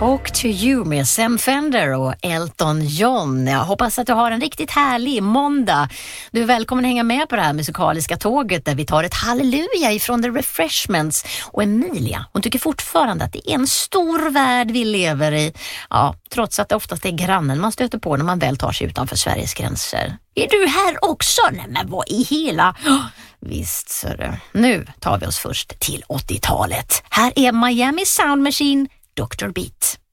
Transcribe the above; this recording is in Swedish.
Talk to You med Sam Fender och Elton John. Jag hoppas att du har en riktigt härlig måndag. Du är välkommen att hänga med på det här musikaliska tåget där vi tar ett halleluja ifrån The Refreshments. Och Emilia, hon tycker fortfarande att det är en stor värld vi lever i. Ja, trots att det oftast är grannen man stöter på när man väl tar sig utanför Sveriges gränser. Är du här också? Nej, men vad i hela... Visst, sir. Nu tar vi oss först till 80-talet. Här är Miami Sound Machine, Dr. Beat.